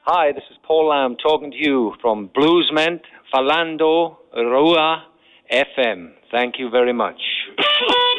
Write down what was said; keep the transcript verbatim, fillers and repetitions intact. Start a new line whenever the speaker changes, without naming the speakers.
Hi, this is Paul Lamb talking to you from Bluesment, Falando, Rua F M. Thank you very much.